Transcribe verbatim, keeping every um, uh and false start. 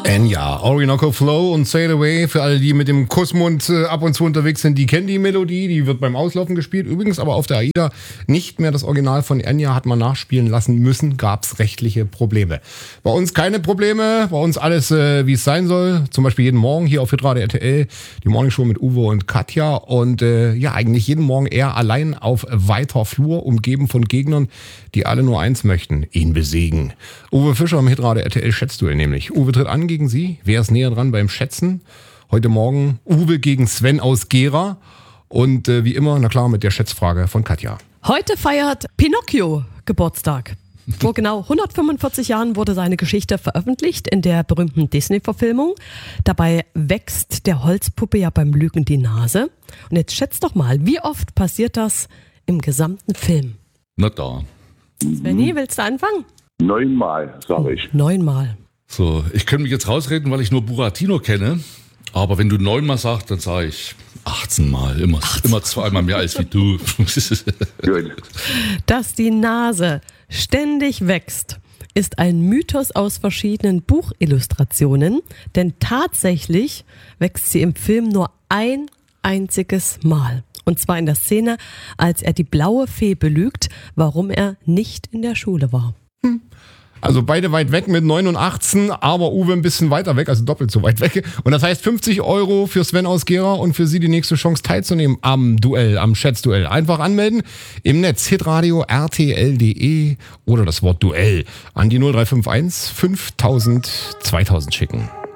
Enya, Orinoco Flow und Sail Away. Für alle, die mit dem Kussmund äh, ab und zu unterwegs sind, die kennen die Melodie. Die wird beim Auslaufen gespielt. Übrigens aber auf der AIDA nicht mehr das Original von Enya, hat man nachspielen lassen müssen. Gab es rechtliche Probleme. Bei uns keine Probleme. Bei uns alles, äh, wie es sein soll. Zum Beispiel jeden Morgen hier auf Hitradio R T L. Die Morningshow mit Uwe und Katja. Und äh, ja, eigentlich jeden Morgen eher allein auf weiter Flur, umgeben von Gegnern, die alle nur eins möchten: ihn besiegen. Uwe Fischer im Hitradio R T L Schätzduell nämlich. Uwe tritt an gegen Sie. Wer ist näher dran beim Schätzen? Heute Morgen Uwe gegen Sven aus Gera. Und äh, wie immer, na klar, mit der Schätzfrage von Katja. Heute feiert Pinocchio Geburtstag. Vor genau hundertfünfundvierzig Jahren wurde seine Geschichte veröffentlicht in der berühmten Disney-Verfilmung. Dabei wächst der Holzpuppe ja beim Lügen die Nase. Und jetzt schätzt doch mal, wie oft passiert das im gesamten Film? Na da. Svenny, willst du anfangen? Neunmal, sage ich. Neunmal. So, ich könnte mich jetzt rausreden, weil ich nur Buratino kenne. Aber wenn du neunmal sagst, dann sage ich achtzehn Mal. Immer, immer zweimal mehr als wie du. Gut. Dass die Nase ständig wächst, ist ein Mythos aus verschiedenen Buchillustrationen. Denn tatsächlich wächst sie im Film nur ein einziges Mal. Und zwar in der Szene, als er die blaue Fee belügt, warum er nicht in der Schule war. Hm. Also beide weit weg mit neun und achtzehn, aber Uwe ein bisschen weiter weg, also doppelt so weit weg. Und das heißt fünfzig Euro für Sven aus Gera und für Sie die nächste Chance teilzunehmen am Duell, am Schätzduell. Einfach anmelden im Netz hitradio r t l punkt d e oder das Wort Duell an die null drei fünf eins fünftausend zweitausend schicken.